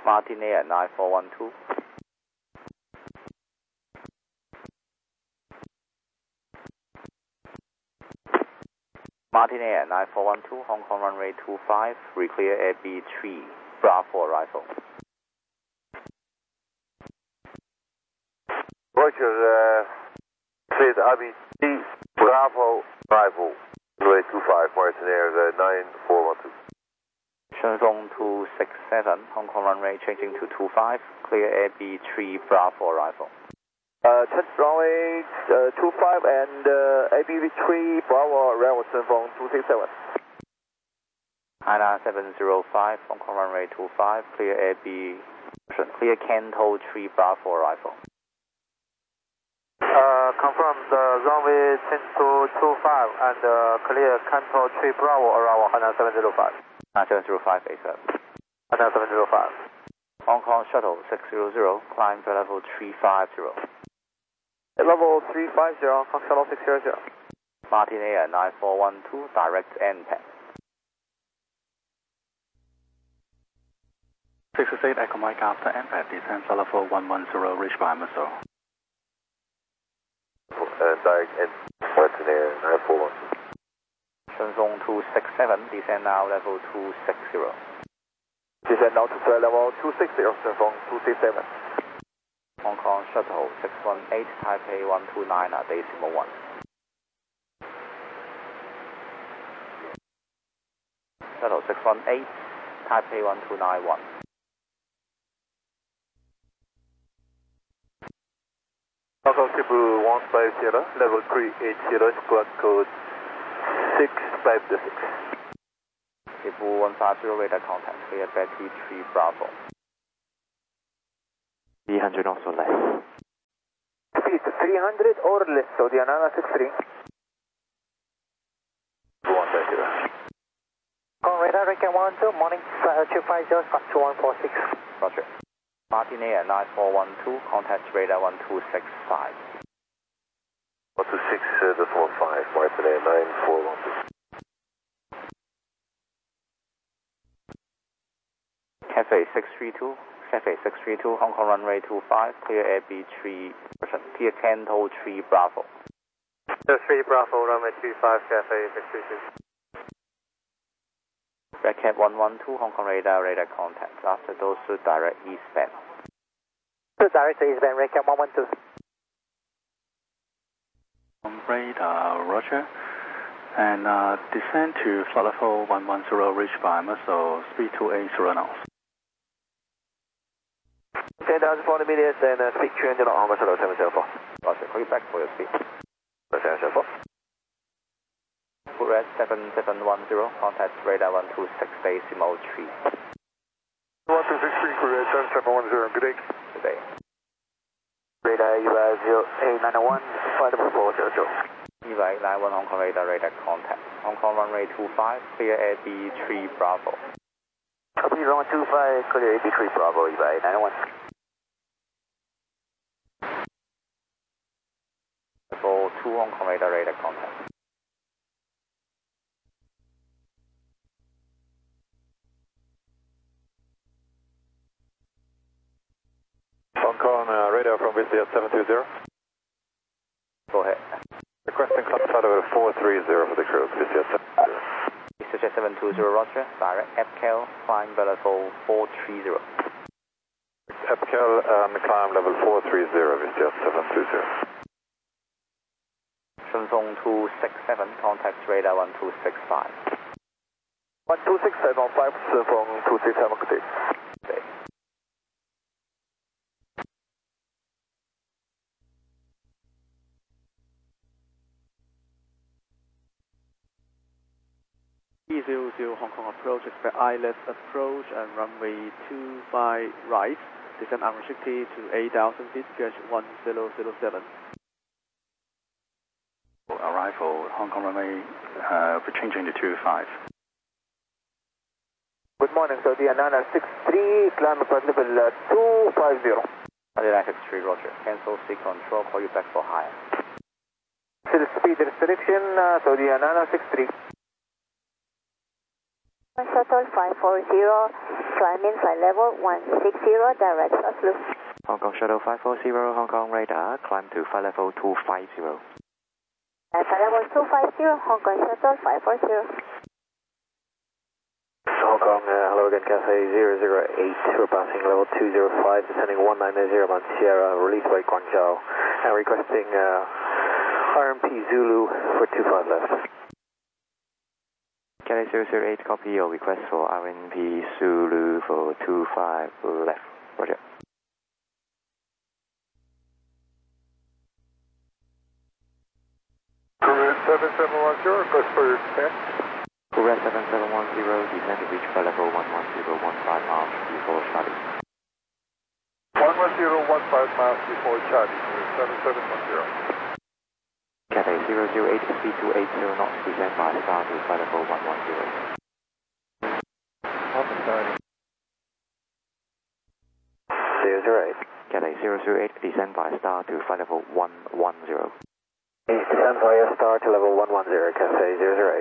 Martin Air 9412. Martin Air 9412, Hong Kong runway 25, reclear AB3, Bravo arrival. Roger, cleared AB3, Bravo arrival, runway 25, Martin Air 9412. Shenzhou 267, Hong Kong runway changing to 25, clear AB3, Bravo arrival. Touch runway 25 and AB3 Bravo arrival Shenzhou 267. China 705, Hong Kong runway 25, clear clear Canto 3 Bravo arrival. Confirm the runway 1025 and clear Canto 3 Bravo arrival Hana 705. 705 ASAP. Hana 705. Hong Kong shuttle 600, climb to level 350. Level 350, Hong Kong shuttle 600. Martin Air 9412, direct NPAD. 68 Echo Mike after NPAD, descend level 110, reach by missile. Direct N, Martin Air 9412. Shenzhou 267, descend now level 260. Descend now to level 260, Shenzhou 267. Hong Kong shuttle 618, Taipei 129, decimal 1. Shuttle 618, Taipei 1291. Hong Kong Cebu 150, level 380, squawk code 656. Cebu 150, radar contact, clear Betty 3 Bravo. 300 also less. Speed 300 or less, so the Anana 63. 150. Con radar Recon 12, morning 250, squawk 2146. Roger. Martin Air 9412, contact radar 1265. 126.5, Martin Air 9412. Cafe 632, Cafe 632, Hong Kong runway 25, clear AB3, clear Canto 3 Bravo. 3 Bravo, runway 25, Cafe 632. Red Cap 112, Hong Kong radar contact. After those, direct eastbound. Direct eastbound, Red Cap 112. Radar, roger. And descend to flight level 110, reach by missile, speed 280 knots. 10,040 meters and speed 200 knots, Hong Kong Shuttle 774. Roger, call you back for your speed. 774. Red 7710, contact radar 126, decimal 3. 1263, Korea 7710, good day. Good day. Radar EVA 0891, flight level 400. EVA 891, Hong Kong radar contact. Hong Kong runway 25, clear AB3 Bravo. Copy, runway 25, clear AB3 Bravo, EVA 891. Level 2, Hong Kong radar contact. Hong Kong radar from VCS 720. Go ahead. Requesting climb flight level 430 for the crew, VCS 720. VCS 720, roger. Direct EPCAL, climb level 430. EPCAL climb level 430, VCS 720. Shenzhou 267, contact radar 1265. 1267 on 5 from 267, good day. Okay. E00 Hong Kong approach, expect ILS approach and runway 25 right, descend unrestricted to 8,000 feet, QH 1007. Arrival, Hong Kong runway, we're changing to 25. Good morning, so the Anana 63, climb flight level 250. 963, roger. Cancel seat control, call you back for higher. Still speed restriction, so the Anana 63. Shuttle 540, climbing flight level 160, direct south blue. Hong Kong Shuttle 540, Hong Kong radar, climb to flight level 250. Flight level 250, Hong Kong Shuttle 540. Hong Kong, hello again, Cathay 008, we're passing level 205, descending 190 Mount Sierra, release by Guangzhou, and requesting RMP Zulu for 25 left. Cathay 008, copy your request for RNP Zulu for 25 left. Roger. Korea 7710, request for your descent. Korea 7710, descend to reach flight level 11015 miles before Charlie. 11015 miles before Charlie, Korea 7710. Cathay 008, speed 280 knots, descend by star to flight level 110. Open starting. 008. Cathay 008, descend by star to flight level 110. Descend via star to level 110, Cathay 008.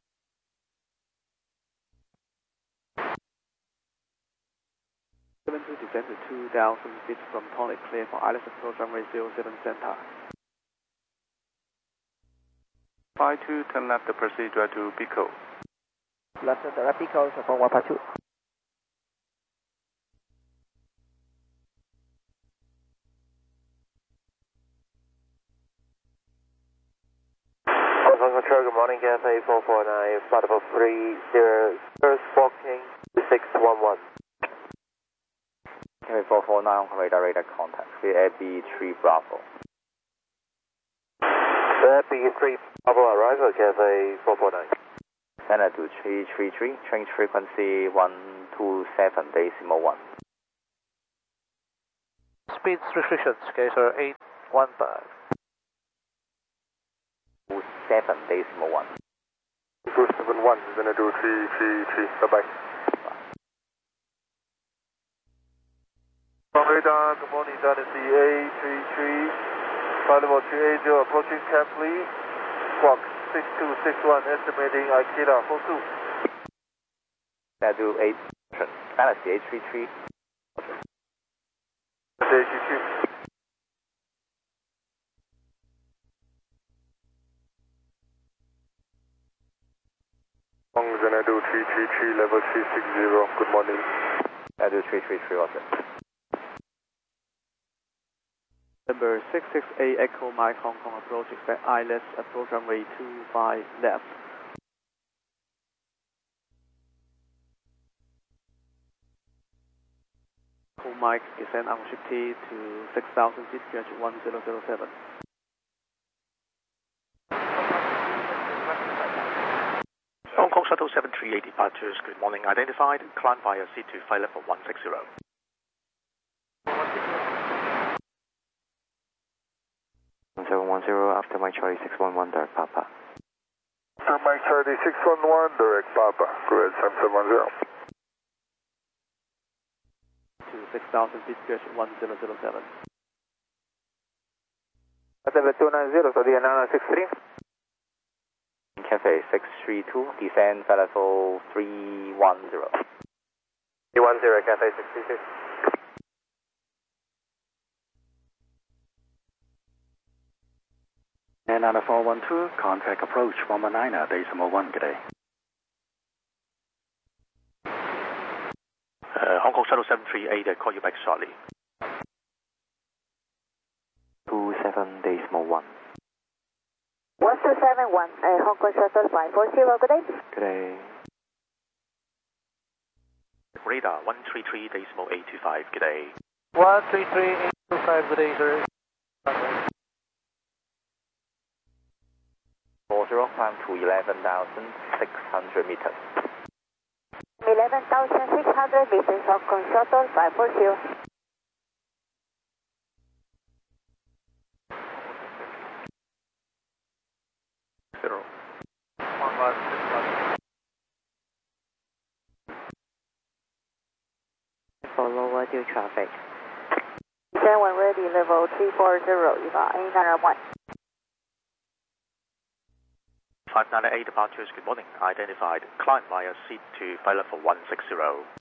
To descend to 2,000 feet from Tonic, clear for ILS approach runway 07 center. 52, turn left, proceed direct to Pico. Left direct Pico, for 152. Hong Kong Control, good morning, Cathay 449, flight level 30, first walking 611. Cathay 449, Hong Kong radar contact, clear AB3 Bravo. B3 Bravo arrival, Cathay 449. Center to 333, change frequency 127.1. Speed restrictions, Gator 815. 7.1. 271, we're going to do 333, bye-bye. From radar, good morning, Dynasty A33, flight level 380, approaching carefully, squawk 6261, estimating Aikida 42. Center to 8, Dynasty A33. A33. Gonna do 333, level 360, good morning. Center to 333, Roger. Number 668 Echo Mike Hong Kong approach, expect ILS approach runway 25 left. Echo Mike descend Anship T to 6,000 feet, QH 1007. Hong Kong Shuttle 738 departures, good morning, identified, climb via C to flight level 160. 710, after Mike Charlie 611, direct Papa. After Mike Charlie 611, direct Papa, go ahead, 7710. To 6,000 feet, QH 1007. Cathay 290, so the 963. Cathay 632, descend flight level 310. 310, Cathay 632. And on the 412, contact approach 119.1, good day. Hong Kong Shuttle 738, call you back shortly. 27.1. 1271, Hong Kong Shuttle 540, good day. Good day. Radar 133.825, good day. 133.825, good day, sir. 40, climb to 11,600 meters. 11,600 meters, Hong Kong Shuttle 540. For lower due traffic. Descend when ready, level 340, Eva A901. Climb 98 departures, good morning. Identified. Climb via seat to flight level 160.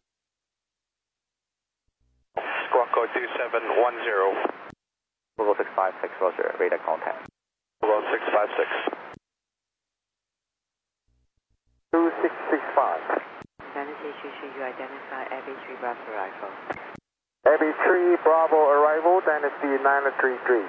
Squawk code 2710. Google 656, Roger, radar contact. Google 656. 2665. Dynasty you identify AB3 Bravo arrival. AB3 Bravo arrival, Dynasty 933.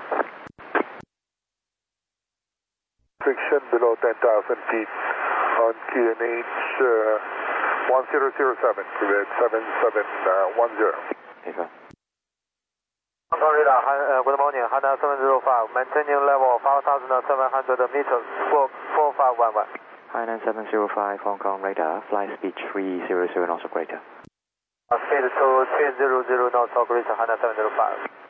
Friction below 10,000 feet on QNH 1007, Quebec 7710. Eva. Good morning, Honda 705, maintaining level 5,700 meters, squawk 4511. Hainan 705, Hong Kong radar, flight speed 300 knots or greater. Speed to 300 knots or greater, Honda 705.